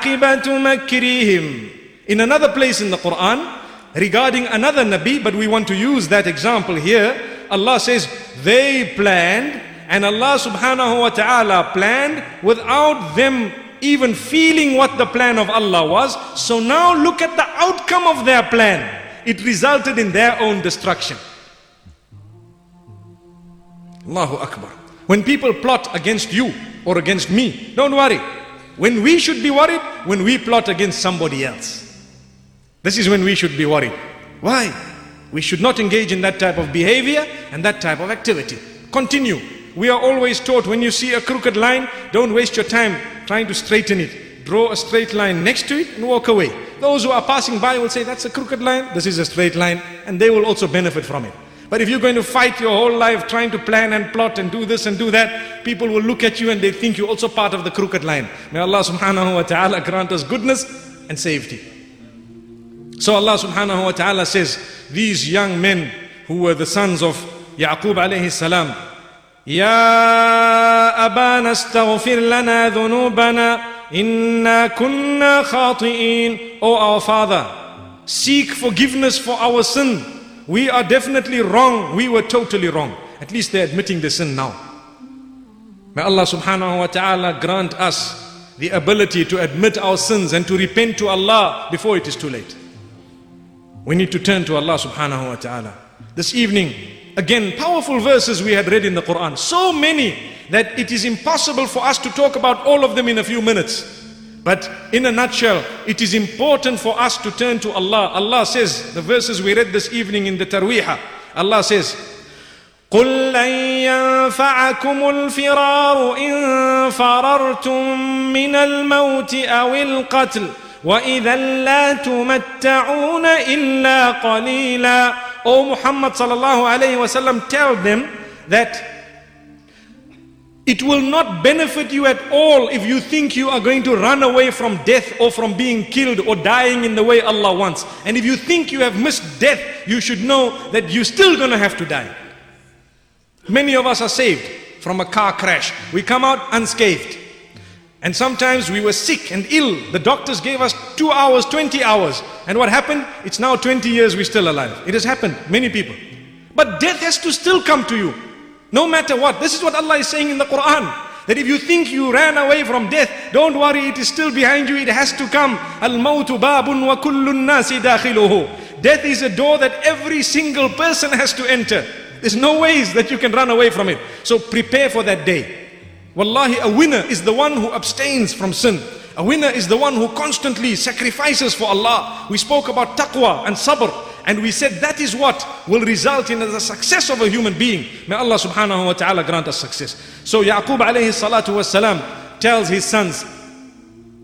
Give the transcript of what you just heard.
In another place in the Quran, regarding another Nabi, but we want to use that example here, Allah says, they planned, and Allah subhanahu wa ta'ala planned without them even feeling what the plan of Allah was. So now look at the outcome of their plan. It resulted in their own destruction. Allahu Akbar. When people plot against you or against me, don't worry. When we should be worried, when we plot against somebody else. This is when we should be worried. Why? We should not engage in that type of behavior and that type of activity. Continue. We are always taught, when you see a crooked line, don't waste your time trying to straighten it. Draw a straight line next to it and walk away. Those who are passing by will say, that's a crooked line, this is a straight line, and they will also benefit from it. But if you're going to fight your whole life trying to plan and plot and do this and do that, people will look at you and they think you're also part of the crooked line. May Allah subhanahu wa ta'ala grant us goodness and safety. So Allah subhanahu wa ta'ala says, these young men who were the sons of Yaqub alayhi salam, Ya abana astaghfir lana dhunubana inna kunna khati'in. O our father, seek forgiveness for our sin. We are definitely wrong. We were totally wrong. At least they're admitting the sin now. May Allah subhanahu wa ta'ala grant us the ability to admit our sins and to repent to Allah before it is too late. We need to turn to Allah subhanahu wa ta'ala. This evening, again, powerful verses we had read in the Quran. So many that it is impossible for us to talk about all of them in a few minutes. But in a nutshell, it is important for us to turn to Allah. Allah says, the verses we read this evening in the Tarweeha, Allah says, قُلْ لَنْ يَنْفَعَكُمُ الْفِرَارُ إِنْ فَرَرْتُمْ مِنَ الْمَوْتِ أَوِ الْقَتْلِ وَإِذًا لَا تُمَتَّعُونَ إِلَّا قَلِيلًا. O Muhammad sallallahu alayhi wa sallam, tell them that it will not benefit you at all if you think you are going to run away from death or from being killed or dying in the way Allah wants. And if you think you have missed death, you should know that you're still going to have to die. Many of us are saved from a car crash. We come out unscathed. And sometimes we were sick and ill. The doctors gave us 2 hours, 20 hours. And what happened? It's now 20 years we're still alive. It has happened, many people. But death has to still come to you. No matter what. This is what Allah is saying in the Quran. That if you think you ran away from death, don't worry, it is still behind you. It has to come. Al-mawtu babun wa kullu nasi dakhiluhu. Death is a door that every single person has to enter. There's no ways that you can run away from it. So prepare for that day. Wallahi, a winner is the one who abstains from sin. A winner is the one who constantly sacrifices for Allah. We spoke about taqwa and sabr, and we said that is what will result in the success of a human being. May Allah subhanahu wa ta'ala grant us success. So Yaqub alayhi salatu was salam tells his sons,